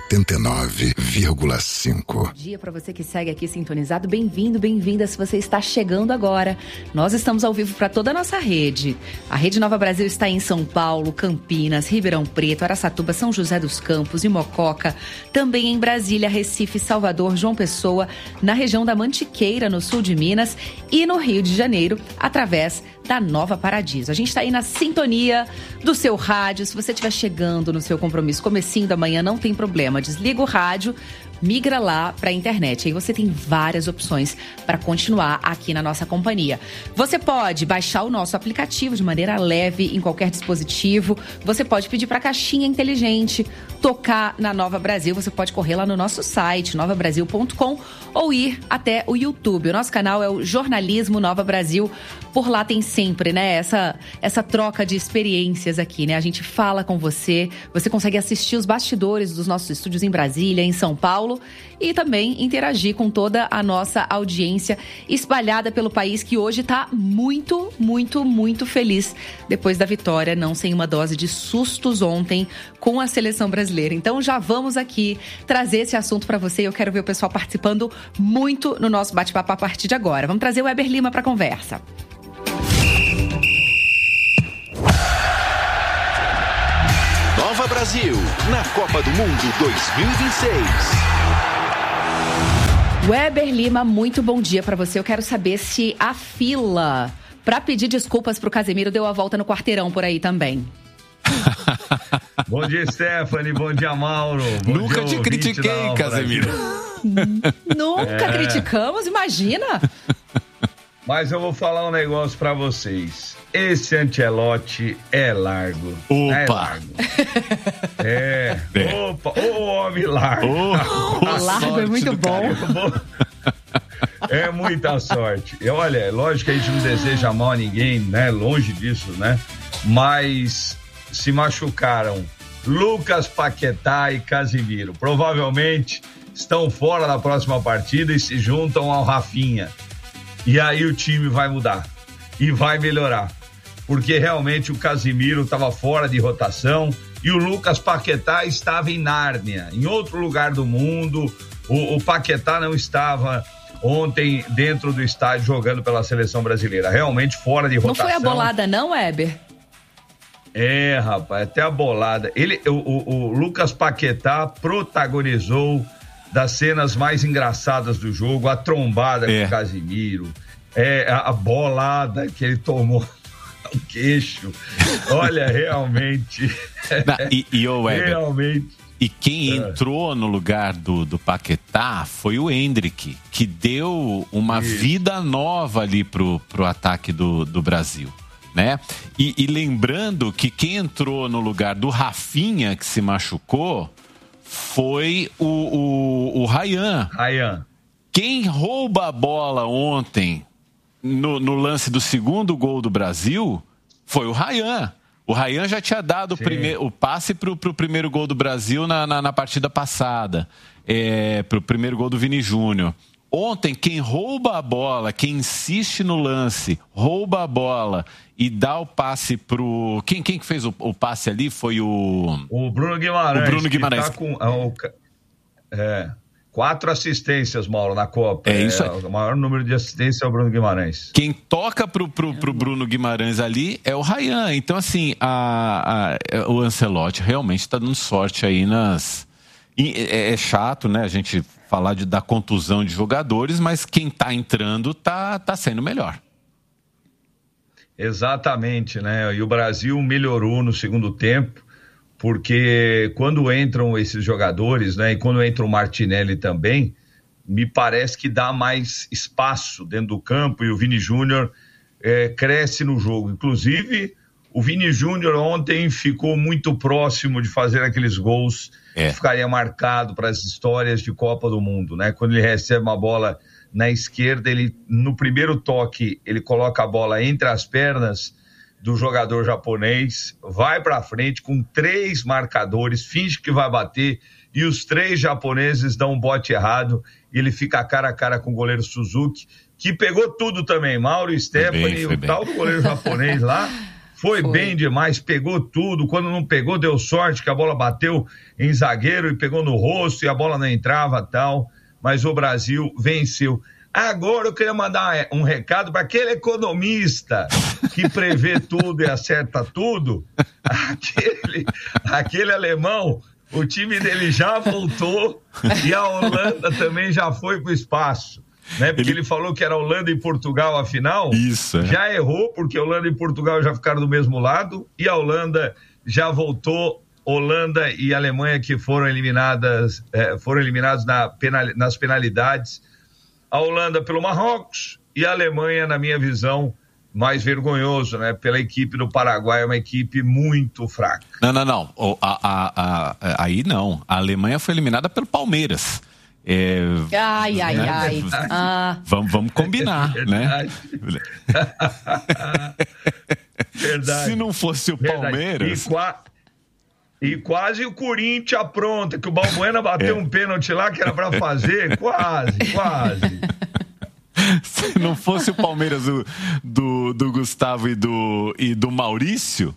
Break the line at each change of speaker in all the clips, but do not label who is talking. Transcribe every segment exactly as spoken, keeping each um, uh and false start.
oitenta e nove vírgula cinco.
Bom dia para você que segue aqui sintonizado. Bem-vindo, bem-vinda se você está chegando agora. Nós estamos ao vivo para toda a nossa rede. A Rede Nova Brasil está em São Paulo, Campinas, Ribeirão Preto, Araçatuba, São José dos Campos e Mococa. Também em Brasília, Recife, Salvador, João Pessoa, na região da Mantiqueira, no sul de Minas, e no Rio de Janeiro, através da Nova Paradiso. A gente está aí na sintonia do seu rádio. Se você estiver chegando no seu compromisso, comecinho da manhã, não tem problema. Desliga o rádio, migra lá para a internet. Aí você tem várias opções para continuar aqui na nossa companhia. Você pode baixar o nosso aplicativo de maneira leve em qualquer dispositivo. Você pode pedir para a caixinha inteligente tocar na Nova Brasil. Você pode correr lá no nosso site, nova brasil ponto com, ou ir até o YouTube. O nosso canal é o Jornalismo Nova Brasil. Por lá tem sempre, né, essa, essa troca de experiências aqui, né? A gente fala com você, você consegue assistir os bastidores dos nossos estúdios em Brasília, em São Paulo, e também interagir com toda a nossa audiência espalhada pelo país, que hoje está muito, muito, muito feliz depois da vitória, não sem uma dose de sustos ontem com a seleção brasileira. Então já vamos aqui trazer esse assunto para você. Eu quero ver o pessoal participando muito no nosso bate-papo a partir de agora. Vamos trazer o Weber Lima para a conversa.
Nova Brasil, na Copa do Mundo dois mil e vinte e seis.
Weber Lima, muito bom dia para você. Eu quero saber se a fila para pedir desculpas pro Casemiro deu a volta no quarteirão por aí também.
Bom dia, Stephanie. Bom dia, Mauro. Bom
Nunca
dia,
te critiquei, Casemiro.
Nunca é. criticamos, imagina.
Mas eu vou falar um negócio pra vocês. Esse Ancelotti é largo.
Opa!
É largo. É. é. Opa! Ô, homem largo.
Oh, oh, largo é muito bom.
É muita sorte. E olha, lógico que a gente não deseja mal a ninguém, né? Longe disso, né? Mas se machucaram Lucas Paquetá e Casemiro. Provavelmente estão fora da próxima partida e se juntam ao Rafinha. E aí o time vai mudar e vai melhorar, porque realmente o Casemiro estava fora de rotação e o Lucas Paquetá estava em Nárnia, em outro lugar do mundo. O, o Paquetá não estava ontem dentro do estádio jogando pela seleção brasileira, realmente fora de rotação.
Não foi a bolada não, Weber?
É, rapaz, até a bolada. Ele, o, o, o Lucas Paquetá protagonizou das cenas mais engraçadas do jogo, a trombada é. com o Casemiro, é, a, a bolada que ele tomou no queixo. Olha, realmente.
Não, e, e, oh, Weber,
realmente.
E quem entrou no lugar do, do Paquetá foi o Endrick, que deu uma Isso. vida nova ali pro, pro ataque do, do Brasil. Né? E, e lembrando que quem entrou no lugar do Rafinha, que se machucou, foi o, o, o Ryan.
Ryan.
Quem rouba a bola ontem no, no lance do segundo gol do Brasil foi o Ryan. O Ryan já tinha dado o, prime, o passe para o primeiro gol do Brasil na, na, na partida passada, é, para o primeiro gol do Vini Júnior. Ontem, quem rouba a bola, quem insiste no lance, rouba a bola e dá o passe pro... Quem, quem que fez o, o passe ali foi o...
O Bruno Guimarães.
O Bruno Guimarães.
Que tá com, é, é, quatro assistências, Mauro, na Copa.
É isso aí.
É, o maior número de assistências é o Bruno Guimarães.
Quem toca pro, pro, pro Bruno Guimarães ali é o Ryan. Então, assim, a, a, o Ancelotti realmente está dando sorte aí nas... É, é chato, né, a gente falar de, da contusão de jogadores, mas quem tá entrando tá, tá sendo melhor.
Exatamente, né? E o Brasil melhorou no segundo tempo, porque quando entram esses jogadores, né, e quando entra o Martinelli também, me parece que dá mais espaço dentro do campo e o Vini Júnior é, cresce no jogo. Inclusive, o Vini Júnior ontem ficou muito próximo de fazer aqueles gols é. que ficaria marcado para as histórias de Copa do Mundo, né? Quando ele recebe uma bola na esquerda, ele no primeiro toque, ele coloca a bola entre as pernas do jogador japonês, vai para frente com três marcadores, finge que vai bater e os três japoneses dão um bote errado e ele fica cara a cara com o goleiro Suzuki, que pegou tudo também, Mauro e Stephanie, o bem. tal do goleiro japonês lá Foi, foi bem demais, pegou tudo. Quando não pegou, deu sorte que a bola bateu em zagueiro e pegou no rosto e a bola não entrava e tal. Mas o Brasil venceu. Agora eu queria mandar um recado para aquele economista que prevê tudo e acerta tudo. Aquele, aquele alemão, o time dele já voltou e a Holanda também já foi para o espaço. Né? Porque ele... ele falou que era Holanda e Portugal a final.
Isso, é.
Já errou, porque Holanda e Portugal já ficaram do mesmo lado e a Holanda já voltou. Holanda e Alemanha que foram eliminadas, eh, foram eliminados na penal, nas penalidades. A Holanda pelo Marrocos e a Alemanha, na minha visão, mais vergonhoso, né? Pela equipe do Paraguai, é uma equipe muito fraca.
Não, não, não. A, a, a, aí não. A Alemanha foi eliminada pelo Palmeiras. É,
ai, ai,
né?
ai. Ah.
Vamos, vamos combinar,
Verdade.
né?
Verdade.
Se não fosse o
Verdade.
Palmeiras...
E, qua... e quase o Corinthians pronta, que o Balbuena bateu é. um pênalti lá que era pra fazer, quase, quase.
Se não fosse o Palmeiras do, do, do Gustavo e do, e do Maurício,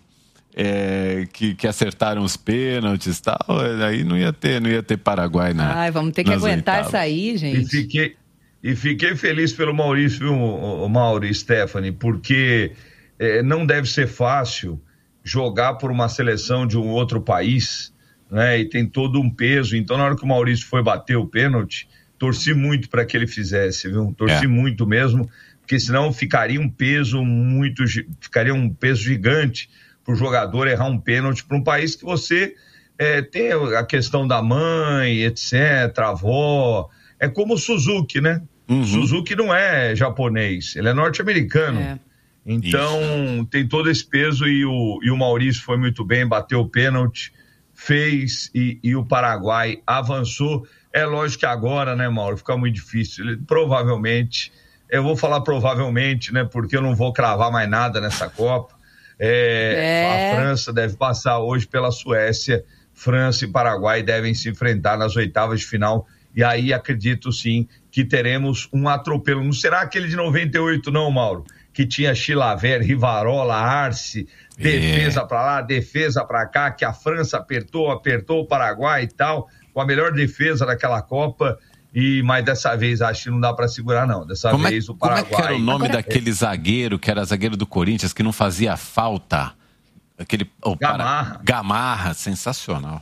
é, que, que acertaram os pênaltis e tal, aí não ia ter, não ia ter Paraguai na
Ai, vamos ter que aguentar oitavas. Isso aí, gente.
E fiquei, e fiquei feliz pelo Maurício, viu, o, o Mauro e Stephanie, porque é, não deve ser fácil jogar por uma seleção de um outro país, né, e tem todo um peso. Então, na hora que o Maurício foi bater o pênalti, torci muito para que ele fizesse, viu? Torci é. muito mesmo, porque senão ficaria um peso muito, ficaria um peso gigante para o jogador errar um pênalti para um país que você é, tem a questão da mãe, etcétera, a avó. É como o Suzuki, né? Uhum. Suzuki não é japonês, ele é norte-americano. É. Então, Isso. tem todo esse peso e o, e o Maurício foi muito bem, bateu o pênalti, fez e, e o Paraguai avançou. É lógico que agora, né, Mauro, fica muito difícil. Ele, provavelmente, eu vou falar provavelmente, né, porque eu não vou cravar mais nada nessa Copa. É, é. A França deve passar hoje pela Suécia. França e Paraguai devem se enfrentar nas oitavas de final. E aí acredito, sim, que teremos um atropelo. Não será aquele de noventa e oito, não, Mauro? Que tinha Chilavert, Rivarola, Arce, defesa é. para lá, defesa para cá, que a França apertou, apertou o Paraguai e tal, com a melhor defesa daquela Copa, e, mas dessa vez acho que não dá para segurar, não. Dessa
como
vez
é,
o Paraguai...
Como é que era o nome
Agora...
daquele zagueiro, que era zagueiro do Corinthians, que não fazia falta? Aquele, oh,
Gamarra.
Para... Gamarra, sensacional.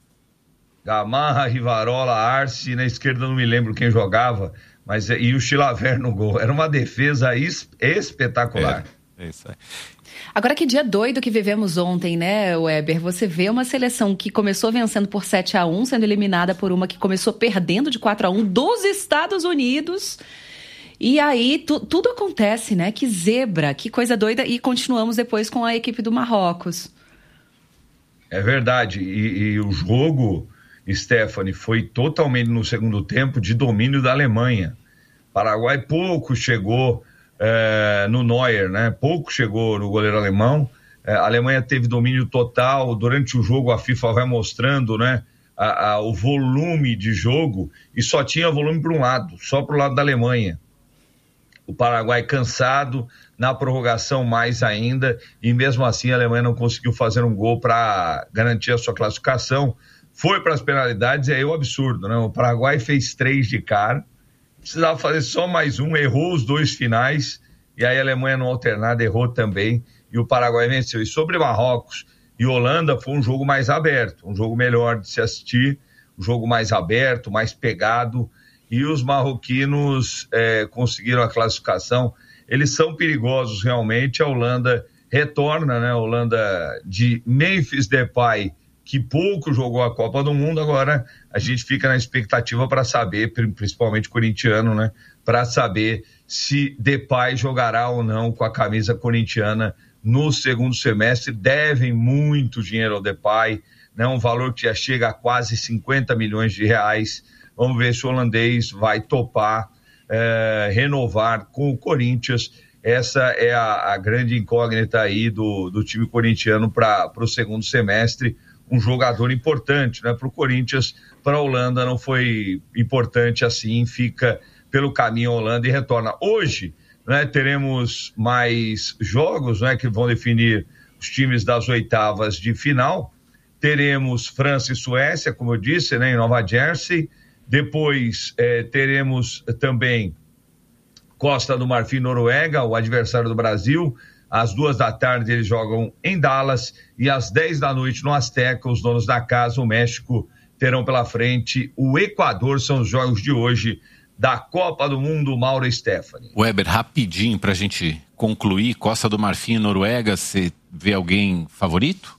Gamarra, Rivarola, Arce, na esquerda não me lembro quem jogava, mas e o Chilavert no gol. Era uma defesa es, espetacular.
É, é isso aí.
Agora, que dia doido que vivemos ontem, né, Weber? Você vê uma seleção que começou vencendo por sete a um, sendo eliminada por uma que começou perdendo de quatro a um dos Estados Unidos. E aí, tu, tudo acontece, né? Que zebra, que coisa doida. E continuamos depois com a equipe do Marrocos.
É verdade. E, e o jogo... Stephanie, foi totalmente no segundo tempo de domínio da Alemanha. Paraguai pouco chegou é, no Neuer, né? Pouco chegou no goleiro alemão. É, a Alemanha teve domínio total. Durante o jogo a FIFA vai mostrando, né, a, a, o volume de jogo, e só tinha volume para um lado, só para o lado da Alemanha. O Paraguai cansado, na prorrogação mais ainda, e mesmo assim a Alemanha não conseguiu fazer um gol para garantir a sua classificação. Foi para as penalidades, e aí o absurdo, né? O Paraguai fez três de cara, precisava fazer só mais um, errou os dois finais, e aí a Alemanha no alternado errou também, e o Paraguai venceu. E sobre Marrocos e Holanda foi um jogo mais aberto, um jogo melhor de se assistir, um jogo mais aberto, mais pegado, e os marroquinos é, conseguiram a classificação. Eles são perigosos realmente. A Holanda retorna, né? A Holanda de Memphis Depay, que pouco jogou a Copa do Mundo. Agora a gente fica na expectativa para saber, principalmente corintiano, né, para saber se Depay jogará ou não com a camisa corintiana no segundo semestre. Devem muito dinheiro ao Depay, né, um valor que já chega a quase cinquenta milhões de reais. Vamos ver se o holandês vai topar é, renovar com o Corinthians. Essa é a, a grande incógnita aí do, do time corintiano para o segundo semestre. Um jogador importante, né, para o Corinthians. Para a Holanda não foi importante assim, fica pelo caminho a Holanda e retorna. Hoje, né, teremos mais jogos, né, que vão definir os times das oitavas de final. Teremos França e Suécia, como eu disse, né, em Nova Jersey. Depois eh, teremos também Costa do Marfim e Noruega, o adversário do Brasil. Às duas da tarde eles jogam em Dallas e às dez da noite no Azteca, os donos da casa, o México, terão pela frente o Equador. São os jogos de hoje da Copa do Mundo, Mauro e Stephanie.
Weber, rapidinho pra gente concluir, Costa do Marfim e Noruega, você vê alguém favorito?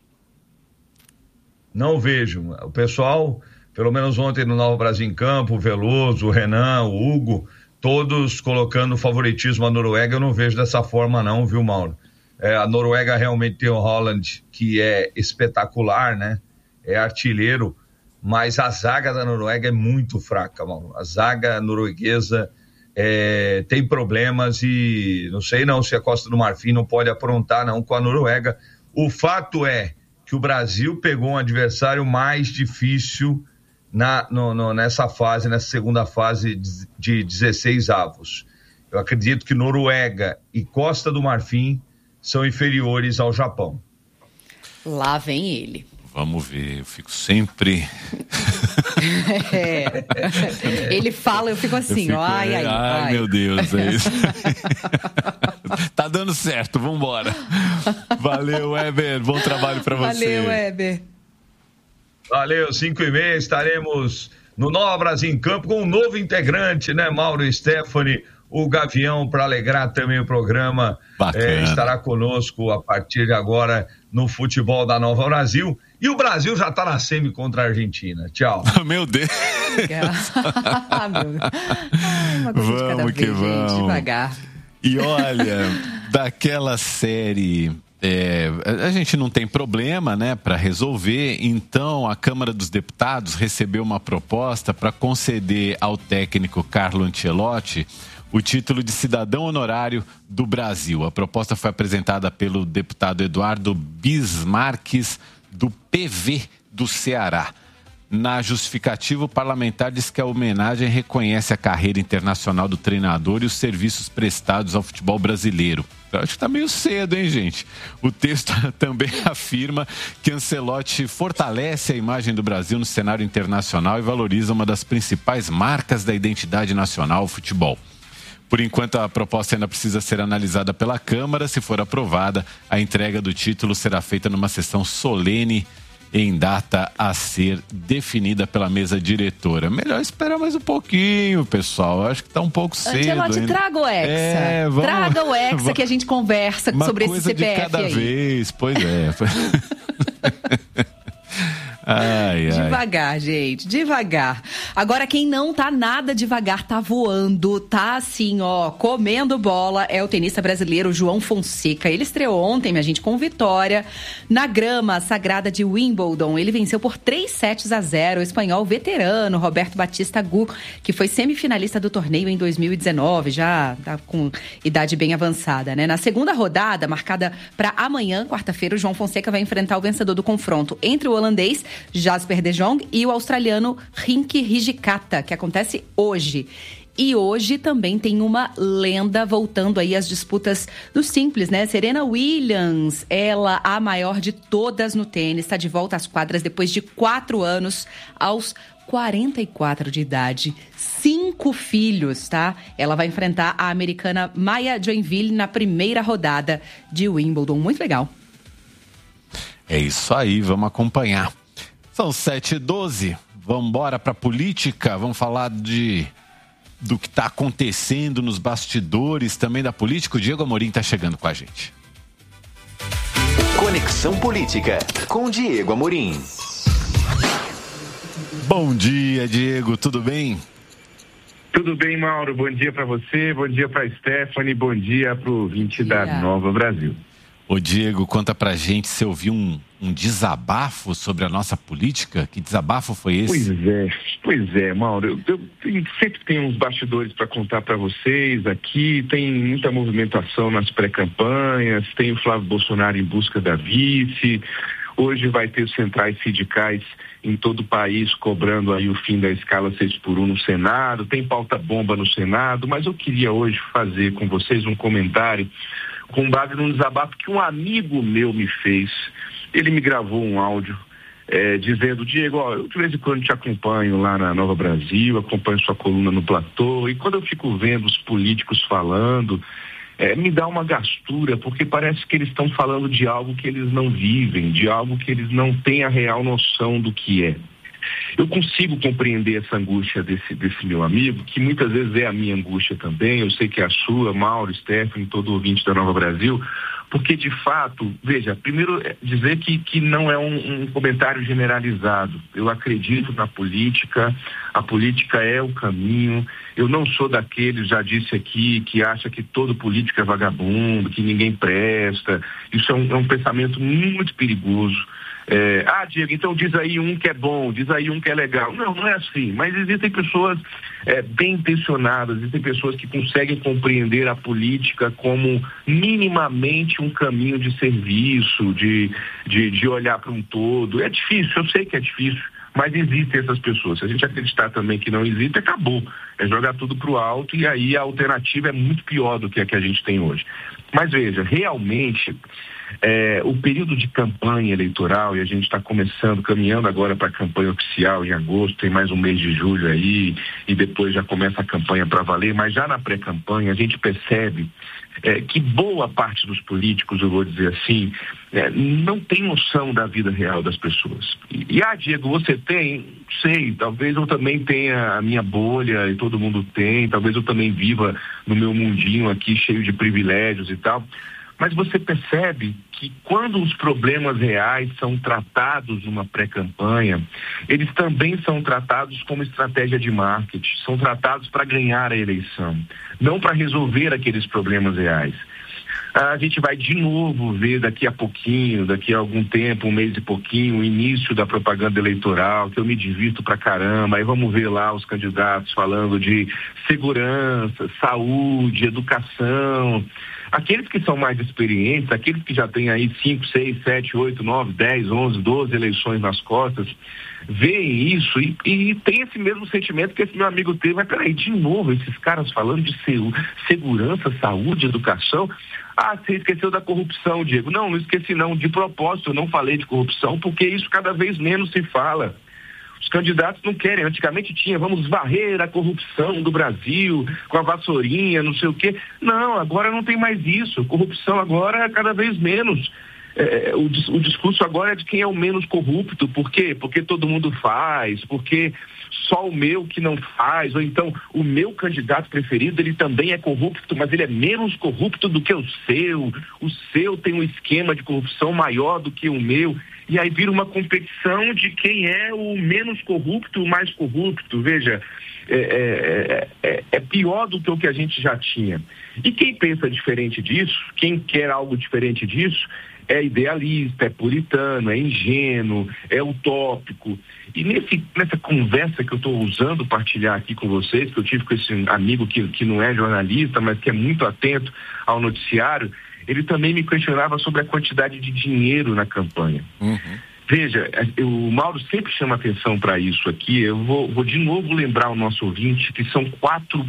Não vejo. O pessoal, pelo menos ontem no Nova Brasil em Campo, o Veloso, o Renan, o Hugo, todos colocando favoritismo à Noruega. Eu não vejo dessa forma não, viu, Mauro? É, a Noruega realmente tem o Haaland, que é espetacular, né? É artilheiro, mas a zaga da Noruega é muito fraca, Mauro. A zaga norueguesa é, tem problemas e não sei não se a Costa do Marfim não pode aprontar não com a Noruega. O fato é que o Brasil pegou um adversário mais difícil na, no, no, nessa fase, nessa segunda fase de, de dezesseis avos. Eu acredito que Noruega e Costa do Marfim são inferiores ao Japão.
Lá vem ele.
Vamos ver, eu fico sempre...
é. Ele fala, eu fico assim, eu fico, ó, ai, ai, ai,
ai, meu Deus, é isso. Tá dando certo, vambora. Valeu, Weber, bom trabalho pra você.
Valeu, Weber.
Valeu, cinco e meia, estaremos no Nova Brasil em Campo com um novo integrante, né, Mauro e Stephanie, o Gavião, para alegrar também o programa, é, estará conosco a partir de agora no futebol da Nova Brasil. E o Brasil já está na semi contra a Argentina. Tchau.
Meu Deus.
ah, meu... Ai, uma coisa
vamos
de cada
que
vez,
vamos.
gente, devagar.
E olha, daquela série... É, a gente não tem problema, né, para resolver, então a Câmara dos Deputados recebeu uma proposta para conceder ao técnico Carlo Ancelotti o título de cidadão honorário do Brasil. A proposta foi apresentada pelo deputado Eduardo Bismarques, do P V do Ceará. Na justificativa, o parlamentar diz que a homenagem reconhece a carreira internacional do treinador e os serviços prestados ao futebol brasileiro. Eu acho que está meio cedo, hein, gente? O texto também afirma que Ancelotti fortalece a imagem do Brasil no cenário internacional e valoriza uma das principais marcas da identidade nacional, o futebol. Por enquanto, a proposta ainda precisa ser analisada pela Câmara. Se for aprovada, a entrega do título será feita numa sessão solene em data a ser definida pela mesa diretora. Melhor esperar mais um pouquinho, pessoal. Acho que está um pouco cedo.
Ancelotti, traga o Hexa. É, vamos... Traga o Hexa que a gente conversa
Uma
sobre esse C P F
de cada
aí.
vez, pois é. Ai, ai.
Devagar, gente, devagar. Agora, quem não tá nada devagar, tá voando, tá assim, ó, comendo bola, é o tenista brasileiro João Fonseca. Ele estreou ontem, minha gente, com vitória na grama sagrada de Wimbledon. Ele venceu por três sets a zero o espanhol veterano Roberto Batista Agut, que foi semifinalista do torneio em dois mil e dezenove, já tá com idade bem avançada, né? Na segunda rodada, marcada para amanhã, quarta-feira, o João Fonseca vai enfrentar o vencedor do confronto entre o holandês Jasper de Jong e o australiano Rinky Hijikata, que acontece hoje. E hoje também tem uma lenda voltando aí às disputas do simples, né? Serena Williams, ela a maior de todas no tênis, está de volta às quadras depois de quatro anos, aos quarenta e quatro de idade, cinco filhos, tá? Ela vai enfrentar a americana Maya Joinville na primeira rodada de Wimbledon. Muito legal.
É isso aí, vamos acompanhar. São sete e doze, vamos embora para a política, vamos falar de, do que está acontecendo nos bastidores também da política. O Diego Amorim está chegando com a gente.
Conexão Política, com Diego Amorim.
Bom dia, Diego, tudo bem?
Tudo bem, Mauro, bom dia para você, bom dia para a Stephanie, bom dia para o ouvinte da Nova Brasil.
Ô Diego, conta pra gente, você ouviu um, um desabafo sobre a nossa política? Que desabafo foi esse?
Pois é, pois é, Mauro. Eu, eu, eu sempre tenho uns bastidores para contar para vocês aqui. Tem muita movimentação nas pré-campanhas, tem o Flávio Bolsonaro em busca da vice. Hoje vai ter os centrais sindicais em todo o país cobrando aí o fim da escala seis por um no Senado. Tem pauta-bomba no Senado, mas eu queria hoje fazer com vocês um comentário com base num desabafo que um amigo meu me fez. Ele me gravou um áudio é, dizendo: Diego, ó, eu de vez em quando te acompanho lá na Nova Brasil, acompanho sua coluna no Platô, e quando eu fico vendo os políticos falando, é, me dá uma gastura, porque parece que eles estão falando de algo que eles não vivem, de algo que eles não têm a real noção do que é. Eu consigo compreender essa angústia desse, desse meu amigo, que muitas vezes é a minha angústia também, eu sei que é a sua, Mauro, Stephanie, todo ouvinte da Nova Brasil, porque de fato, veja, primeiro dizer que, que não é um, um comentário generalizado. Eu acredito na política, a política é o caminho, eu não sou daqueles, já disse aqui, que acha que todo político é vagabundo, que ninguém presta. Isso é um, é um pensamento muito perigoso. É, ah, Diego, então diz aí um que é bom, diz aí um que é legal. Não, não é assim, mas existem pessoas é, bem intencionadas, existem pessoas que conseguem compreender a política como minimamente um caminho de serviço, de, de, de olhar para um todo. É difícil, eu sei que é difícil, mas existem essas pessoas. Se a gente acreditar também que não existe, acabou. É jogar tudo para o alto, e aí a alternativa é muito pior do que a que a gente tem hoje. Mas veja, realmente... É, o período de campanha eleitoral, e a gente está começando, caminhando agora para a campanha oficial em agosto, tem mais um mês de julho aí, e depois já começa a campanha para valer, mas já na pré-campanha a gente percebe é, que boa parte dos políticos, eu vou dizer assim, é, não tem noção da vida real das pessoas. E, e ah, Diego, você tem? Sei, talvez eu também tenha a minha bolha, e todo mundo tem, talvez eu também viva no meu mundinho aqui cheio de privilégios e tal. Mas você percebe que quando os problemas reais são tratados numa pré-campanha, eles também são tratados como estratégia de marketing, são tratados para ganhar a eleição, não para resolver aqueles problemas reais. A gente vai de novo ver daqui a pouquinho, daqui a algum tempo, um mês e pouquinho, o início da propaganda eleitoral, que eu me divirto pra caramba, aí vamos ver lá os candidatos falando de segurança, saúde, educação. Aqueles que são mais experientes, aqueles que já têm aí cinco, seis, sete, oito, nove, dez, onze, doze eleições nas costas, veem isso e, e tem esse mesmo sentimento que esse meu amigo teve. Mas peraí, de novo, esses caras falando de segurança, saúde, educação. Ah, você esqueceu da corrupção, Diego. Não, não esqueci não. De propósito, eu não falei de corrupção, porque isso cada vez menos se fala. Os candidatos não querem. Antigamente tinha, vamos varrer a corrupção do Brasil com a vassourinha, não sei o quê. Não, agora não tem mais isso. Corrupção agora é cada vez menos. É, o, o discurso agora é de quem é o menos corrupto. Por quê? Porque todo mundo faz, porque só o meu que não faz, ou então o meu candidato preferido, ele também é corrupto, mas ele é menos corrupto do que o seu. O seu tem um esquema de corrupção maior do que o meu. E aí vira uma competição de quem é o menos corrupto, o mais corrupto. Veja, é, é, é, é pior do que o que a gente já tinha. E quem pensa diferente disso, quem quer algo diferente disso, é idealista, é puritano, é ingênuo, é utópico. E nesse, nessa conversa que eu estou usando partilhar aqui com vocês, que eu tive com esse amigo que, que não é jornalista, mas que é muito atento ao noticiário, ele também me questionava sobre a quantidade de dinheiro na campanha. Uhum. Veja, o Mauro sempre chama atenção para isso aqui. Eu vou, vou de novo lembrar o nosso ouvinte que são quatro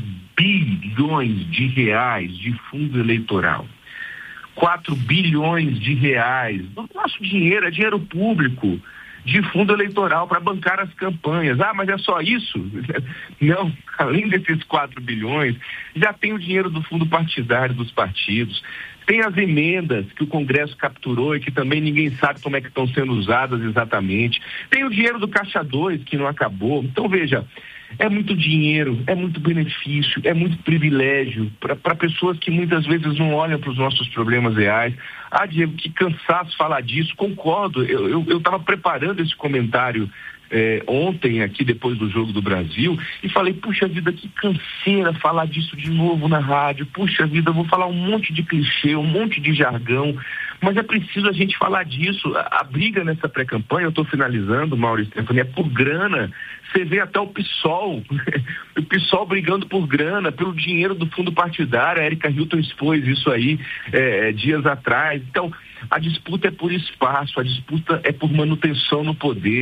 bilhões de reais de fundo eleitoral. quatro bilhões de reais. O nosso dinheiro é dinheiro público de fundo eleitoral para bancar as campanhas. Ah, mas é só isso? Não, além desses quatro bilhões, já tem o dinheiro do fundo partidário dos partidos. Tem as emendas que o Congresso capturou e que também ninguém sabe como é que estão sendo usadas exatamente. Tem o dinheiro do Caixa dois que não acabou. Então, veja, é muito dinheiro, é muito benefício, é muito privilégio para pessoas que muitas vezes não olham para os nossos problemas reais. Ah, Diego, que cansaço falar disso. Concordo, eu estava preparando esse comentário É, ontem aqui depois do Jogo do Brasil e falei, puxa vida, que canseira falar disso de novo na rádio, puxa vida, eu vou falar um monte de clichê, um monte de jargão, mas é preciso a gente falar disso. A, a briga nessa pré-campanha, eu estou finalizando, Mauro e Stephanie, é por grana. Você vê até o PSOL, o PSOL brigando por grana, pelo dinheiro do fundo partidário. A Erika Hilton expôs isso aí é, dias atrás. Então, a disputa é por espaço, a disputa é por manutenção no poder.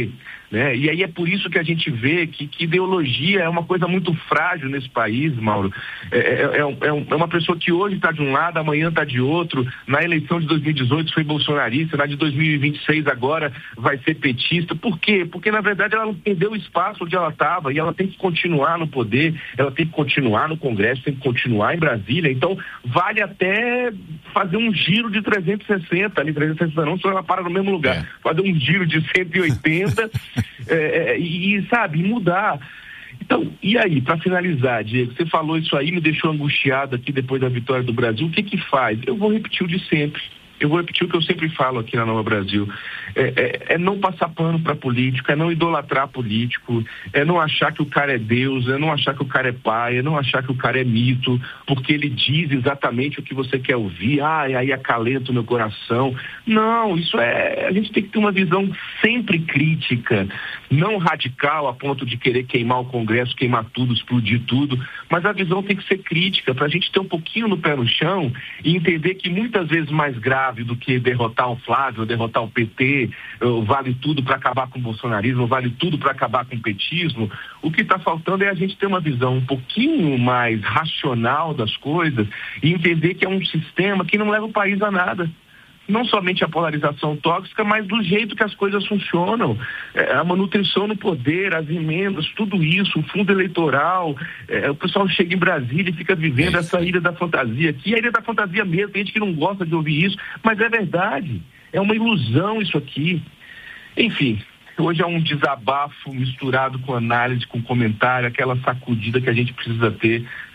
né? E aí é por isso que a gente vê que, que ideologia é uma coisa muito frágil nesse país, Mauro. É, é, é, é uma pessoa que hoje está de um lado, amanhã está de outro. Na eleição de dois mil e dezoito foi bolsonarista, na de dois mil e vinte e seis agora vai ser petista. Por quê? Porque na verdade ela não perdeu o espaço onde ela estava e ela tem que continuar no poder, ela tem que continuar no Congresso, tem que continuar em Brasília. Então vale até fazer um giro de trezentos e sessenta, ali trezentos e sessenta não, senão ela para no mesmo lugar. É. Fazer um giro de cento e oitenta é, e, sabe, mudar. Então, e aí, para finalizar, Diego, você falou isso aí, me deixou angustiado aqui depois da vitória do Brasil. O que que faz? Eu vou repetir o de sempre. Eu vou repetir o que eu sempre falo aqui na Nova Brasil. É, é, é não passar pano para político, é não idolatrar político, é não achar que o cara é Deus, é não achar que o cara é pai, é não achar que o cara é mito, porque ele diz exatamente o que você quer ouvir. Ah, aí acalenta o meu coração. Não, isso é... A gente tem que ter uma visão sempre crítica, não radical a ponto de querer queimar o Congresso, queimar tudo, explodir tudo, mas a visão tem que ser crítica, para a gente ter um pouquinho no pé no chão e entender que muitas vezes mais grave do que derrotar o Flávio, derrotar o P T, vale tudo para acabar com o bolsonarismo, vale tudo para acabar com o petismo. O que está faltando é a gente ter uma visão um pouquinho mais racional das coisas e entender que é um sistema que não leva o país a nada. Não somente a polarização tóxica, mas do jeito que as coisas funcionam. É, a manutenção no poder, as emendas, tudo isso, o fundo eleitoral, é, o pessoal chega em Brasília e fica vivendo é essa ilha da fantasia aqui, a ilha da fantasia mesmo, tem gente que não gosta de ouvir isso, mas é verdade, é uma ilusão isso aqui. Enfim, hoje é um desabafo misturado com análise, com comentário, aquela sacudida que a gente precisa ter